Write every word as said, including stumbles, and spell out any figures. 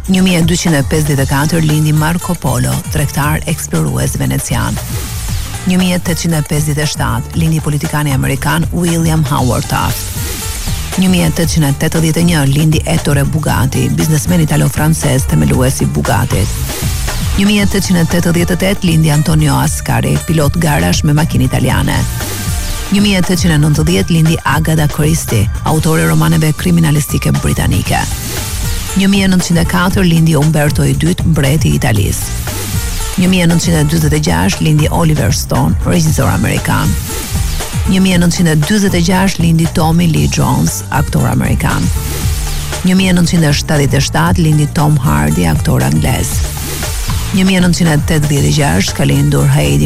njëmbëdhjetë e pesëdhjetë e katër lindi Marco Polo, tregtar eksplorues venecian. njëmbëdhjetë e pesëdhjetë e shtatë lindi politikani amerikan William Howard Taft. njëmbëdhjetë e tetëdhjetë e një lindi Ettore Bugatti, biznesmen italo-francez themeluesi Bugattit. njëmbëdhjetë e tetëdhjetë e tetë lindi Antonio Ascari, pilot garash me makinë italiane. njëmbëdhjetë e nëntëdhjetë lindi Agatha Christie, autore e romaneve kriminalistike britanike. njëmbëdhjetë e nëntëqind e katër lindi Umberto i dytë, mbreti i Italisë. njëmbëdhjetë e nëntëqind e dyzet e gjashtë lindi Oliver Stone, regjisor amerikan. njëmbëdhjetë e nëntëqind e dyzet e gjashtë lindi Tommy Lee Jones, aktor amerikan. njëmbëdhjetë e nëntëqind e shtatëdhjetë e shtatë lindi Tom Hardy, aktor anglez. njëmbëdhjetë e nëntëqind e tetëdhjetë e gjashtë ka lindur Heidi